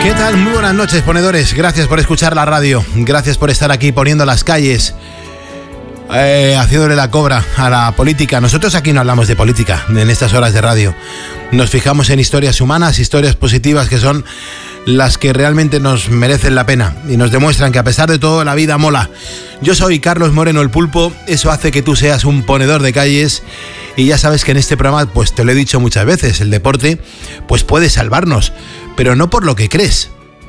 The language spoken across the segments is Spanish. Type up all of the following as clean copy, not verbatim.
¿Qué tal? Muy buenas noches, ponedores. Gracias por escuchar la radio. Gracias por estar aquí poniendo las calles, haciéndole la cobra a la política. Nosotros aquí no hablamos de política en estas horas de radio. Nos fijamos en historias humanas, historias positivas que son las que realmente nos merecen la pena y nos demuestran que a pesar de todo la vida mola. Yo soy Carlos Moreno el Pulpo, eso hace que tú seas un ponedor de calles y ya sabes que en este programa, pues te lo he dicho muchas veces, el deporte pues puede salvarnos, pero no por lo que crees.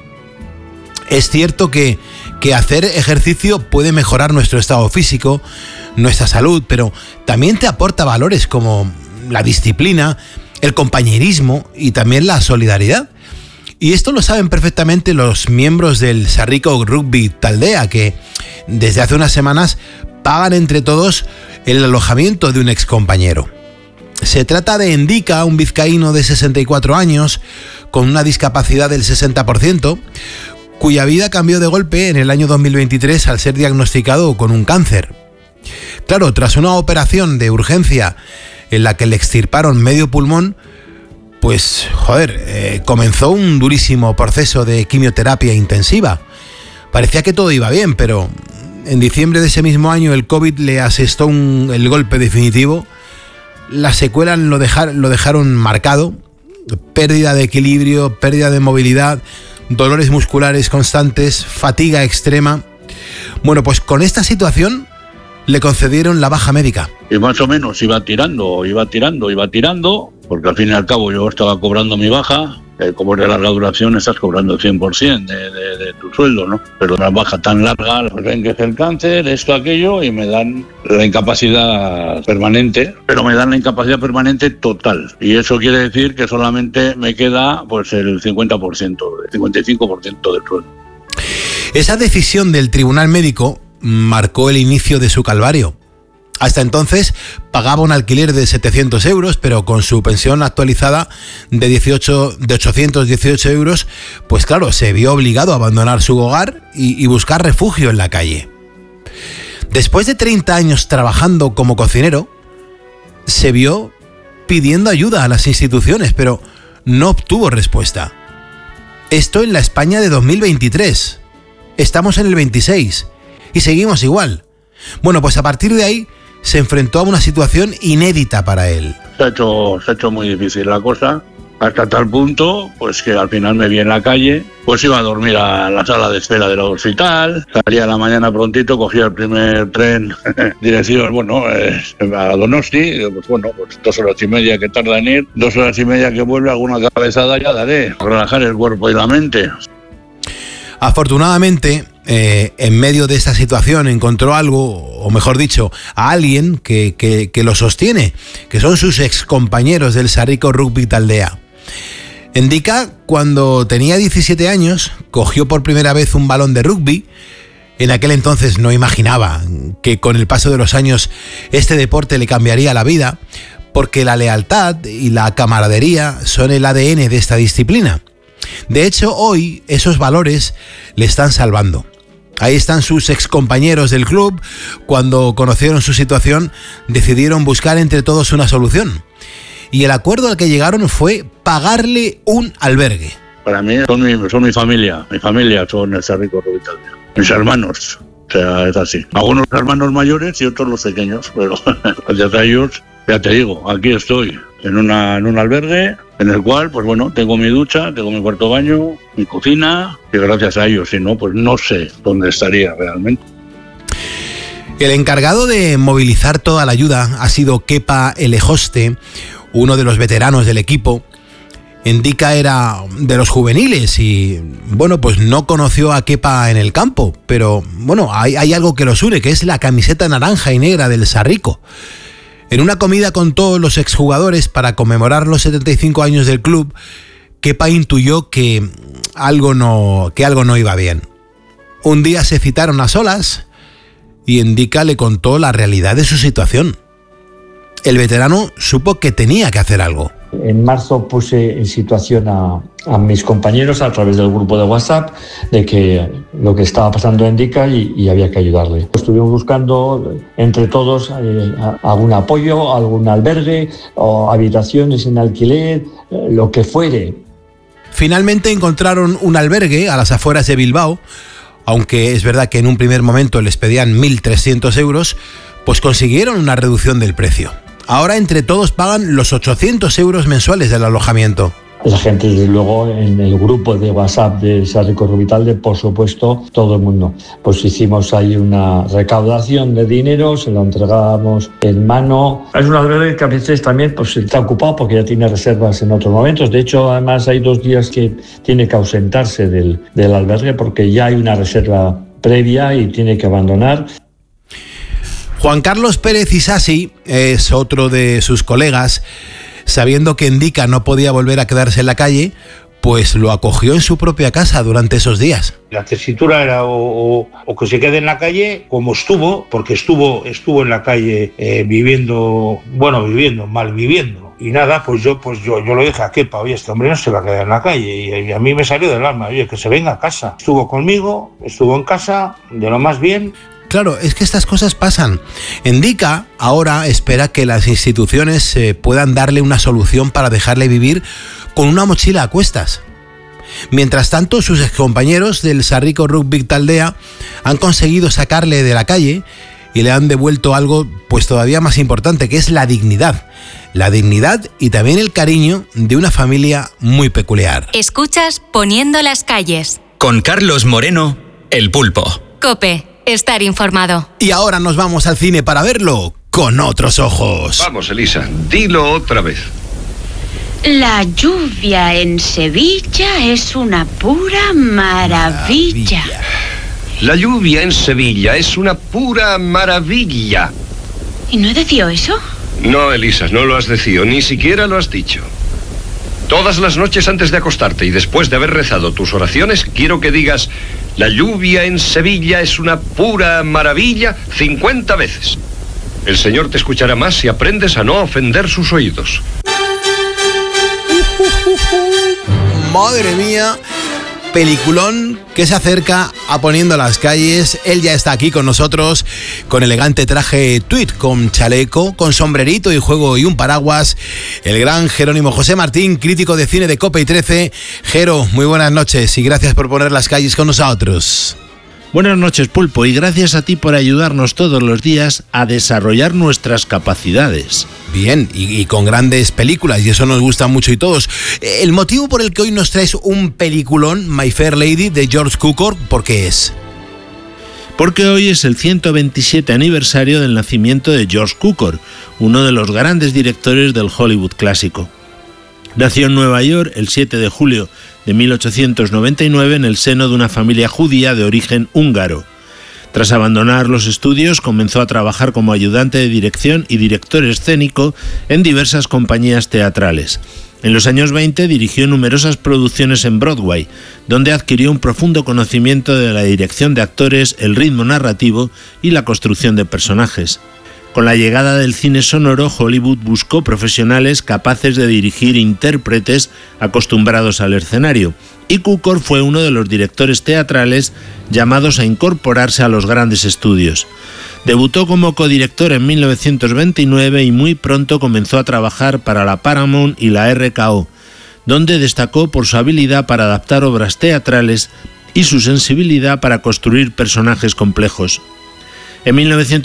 Es cierto que hacer ejercicio puede mejorar nuestro estado físico, nuestra salud, pero también te aporta valores como la disciplina, el compañerismo y también la solidaridad. Y esto lo saben perfectamente los miembros del Sarrico Rugby Taldea, que desde hace unas semanas pagan entre todos el alojamiento de un excompañero. Se trata de Endika, un vizcaíno de 64 años, con una discapacidad del 60%, cuya vida cambió de golpe en el año 2023 al ser diagnosticado con un cáncer. Claro, tras una operación de urgencia en la que le extirparon medio pulmón, pues, comenzó un durísimo proceso de quimioterapia intensiva. Parecía que todo iba bien, pero en diciembre de ese mismo año el COVID le asestó el golpe definitivo. Las secuelas lo dejaron marcado. Pérdida de equilibrio, pérdida de movilidad, dolores musculares constantes, fatiga extrema. Bueno, pues con esta situación le concedieron la baja médica. Y más o menos iba tirando, porque al fin y al cabo yo estaba cobrando mi baja. Como es de larga duración, estás cobrando el 100% de tu sueldo, ¿no? Pero una baja tan larga, pues ven que es el cáncer, esto, aquello, y me dan la incapacidad permanente, pero me dan la incapacidad permanente total. Y eso quiere decir que solamente me queda pues el 50%, el 55% del sueldo. Esa decisión del tribunal médico marcó el inicio de su calvario. Hasta entonces pagaba un alquiler de 700 euros, pero con su pensión actualizada de 818 euros, pues claro, se vio obligado a abandonar su hogar y buscar refugio en la calle. Después de 30 años trabajando como cocinero, se vio pidiendo ayuda a las instituciones, pero no obtuvo respuesta. Esto en la España de 2023. Estamos en el 26 y seguimos igual. Bueno, pues a partir de ahí se enfrentó a una situación inédita para él. Se ha hecho muy difícil la cosa, hasta tal punto pues que al final me vi en la calle, pues iba a dormir a la sala de espera del hospital, salía a la mañana prontito, cogía el primer tren dirección, a Donosti, pues 2 horas y media que tarda en ir, 2 horas y media que vuelve, alguna cabezada ya daré, relajar el cuerpo y la mente. Afortunadamente, en medio de esta situación encontró algo, o mejor dicho, a alguien que lo sostiene, que son sus excompañeros del Sarrico Rugby Taldea. Endika, cuando tenía 17 años, cogió por primera vez un balón de rugby. En aquel entonces no imaginaba que con el paso de los años este deporte le cambiaría la vida, porque la lealtad y la camaradería son el ADN de esta disciplina. De hecho, hoy esos valores le están salvando. Ahí están sus excompañeros del club. Cuando conocieron su situación, decidieron buscar entre todos una solución. Y el acuerdo al que llegaron fue pagarle un albergue. Para mí son mi familia son el Sarrico Rugby Taldea. Mis hermanos, o sea, es así. Algunos hermanos mayores y otros los pequeños, pero gracias a ellos, ya te digo, aquí estoy, en un albergue, en el cual, pues bueno, tengo mi ducha, tengo mi cuarto baño, mi cocina, y gracias a ellos, si no, pues no sé dónde estaría realmente. El encargado de movilizar toda la ayuda ha sido Kepa Elejoste, uno de los veteranos del equipo. Endika era de los juveniles y, pues no conoció a Kepa en el campo, pero, hay algo que los une, que es la camiseta naranja y negra del Sarrico. En una comida con todos los exjugadores para conmemorar los 75 años del club, Kepa intuyó que algo no iba bien. Un día se citaron a solas y Endika le contó la realidad de su situación. El veterano supo que tenía que hacer algo. En marzo puse en situación a mis compañeros a través del grupo de WhatsApp de que lo que estaba pasando en Endika y había que ayudarle. Estuvimos buscando entre todos algún apoyo, algún albergue o habitaciones en alquiler, lo que fuere. Finalmente encontraron un albergue a las afueras de Bilbao, aunque es verdad que en un primer momento les pedían 1.300 euros, pues consiguieron una reducción del precio. Ahora entre todos pagan los 800 euros mensuales del alojamiento. La gente, desde luego, en el grupo de WhatsApp de Sarrico Rubitalde, por supuesto, todo el mundo. Pues hicimos ahí una recaudación de dinero, se lo entregamos en mano. Es un albergue que a veces también pues, está ocupado porque ya tiene reservas en otros momentos. De hecho, además hay 2 días que tiene que ausentarse del albergue porque ya hay una reserva previa y tiene que abandonar. Juan Carlos Pérez Isasi es otro de sus colegas. Sabiendo que Endica no podía volver a quedarse en la calle, pues lo acogió en su propia casa durante esos días. La tesitura era o que se quede en la calle, como estuvo, porque estuvo en la calle mal viviendo. Y nada, pues yo lo dije a Kepa, oye, este hombre no se va a quedar en la calle. Y a mí me salió del alma, oye, que se venga a casa. Estuvo conmigo, estuvo en casa, de lo más bien. Claro, es que estas cosas pasan. Endica ahora espera que las instituciones puedan darle una solución para dejarle vivir con una mochila a cuestas. Mientras tanto, sus excompañeros del Sarrico Rugby Taldea han conseguido sacarle de la calle y le han devuelto algo pues todavía más importante, que es la dignidad. La dignidad y también el cariño de una familia muy peculiar. Escuchas Poniendo las calles. Con Carlos Moreno, El Pulpo. COPE. Estar informado. Y ahora nos vamos al cine para verlo con otros ojos. Vamos, Elisa, dilo otra vez. La lluvia en Sevilla es una pura maravilla. La lluvia en Sevilla es una pura maravilla. ¿Y no decía eso? No, Elisa, no lo has decido, ni siquiera lo has dicho. Todas las noches antes de acostarte y después de haber rezado tus oraciones, quiero que digas: la lluvia en Sevilla es una pura maravilla 50 veces. El Señor te escuchará más si aprendes a no ofender sus oídos. Madre mía, peliculón que se acerca a Poniendo las calles. Él ya está aquí con nosotros, con elegante traje tweed, con chaleco, con sombrerito y juego y un paraguas. El gran Jerónimo José Martín, crítico de cine de COPE y 13. Jero, muy buenas noches y gracias por poner las calles con nosotros. Buenas noches, Pulpo, y gracias a ti por ayudarnos todos los días a desarrollar nuestras capacidades. Bien, y con grandes películas, y eso nos gusta mucho y todos. El motivo por el que hoy nos traes un peliculón, My Fair Lady, de George Cukor, ¿por qué es? Porque hoy es el 127 aniversario del nacimiento de George Cukor, uno de los grandes directores del Hollywood clásico. Nació en Nueva York el 7 de julio de 1899 en el seno de una familia judía de origen húngaro. Tras abandonar los estudios, comenzó a trabajar como ayudante de dirección y director escénico en diversas compañías teatrales. En los años 20 dirigió numerosas producciones en Broadway, donde adquirió un profundo conocimiento de la dirección de actores, el ritmo narrativo y la construcción de personajes. Con la llegada del cine sonoro, Hollywood buscó profesionales capaces de dirigir intérpretes acostumbrados al escenario, y Cukor fue uno de los directores teatrales llamados a incorporarse a los grandes estudios. Debutó como codirector en 1929 y muy pronto comenzó a trabajar para la Paramount y la RKO, donde destacó por su habilidad para adaptar obras teatrales y su sensibilidad para construir personajes complejos. En 1930